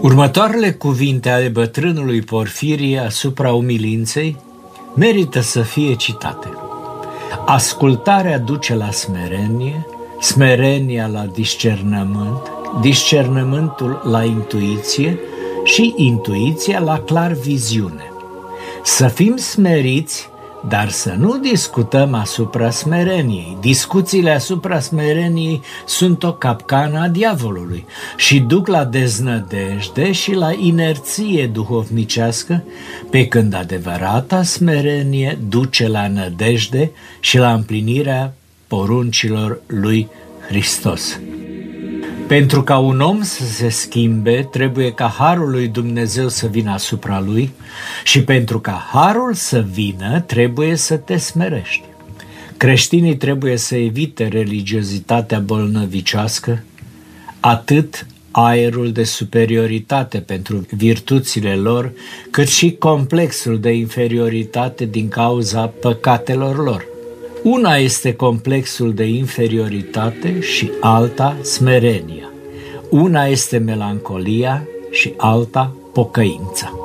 Următoarele cuvinte ale bătrânului Porfirie asupra umilinței merită să fie citate. Ascultarea duce la smerenie, smerenia la discernământ, discernământul la intuiție și intuiția la clar viziune. Să fim smeriți, dar să nu discutăm asupra smereniei. Discuțiile asupra smereniei sunt o capcană a diavolului și duc la deznădejde și la inerție duhovnicească, pe când adevărata smerenie duce la nădejde și la împlinirea poruncilor lui Hristos. Pentru ca un om să se schimbe, trebuie ca harul lui Dumnezeu să vină asupra lui și pentru ca harul să vină, trebuie să te smerești. Creștinii trebuie să evite religiozitatea bolnăvicioască, atât aerul de superioritate pentru virtuțile lor, cât și complexul de inferioritate din cauza păcatelor lor. Una este complexul de inferioritate și alta smerenia. Una este melancolia și alta pocăința.